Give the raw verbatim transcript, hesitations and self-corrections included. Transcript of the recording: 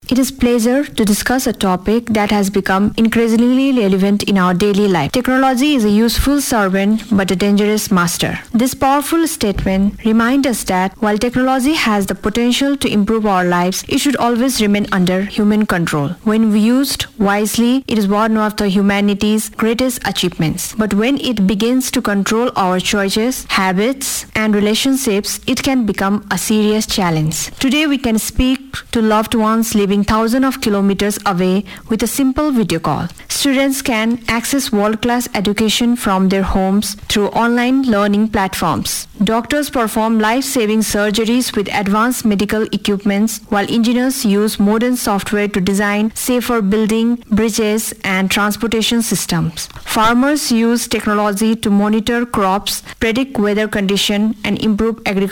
It is a pleasure to discuss a topic that has become increasingly relevant in our daily life. Technology is a useful servant but a dangerous master. This powerful statement reminds us that while technology has the potential to improve our lives, it should always remain under human control. When used wisely, it is one of the humanity's greatest achievements. But when it begins to control our choices, habits, and relationships, it can become a serious challenge. Today, we can speak to loved ones living thousands of kilometers away with a simple video call. Students can access world-class education from their homes through online learning platforms. Doctors perform life-saving surgeries with advanced medical equipments, while engineers use modern software to design safer building, bridges, and transportation systems. Farmers use technology to monitor crops, predict weather conditions, and improve agriculture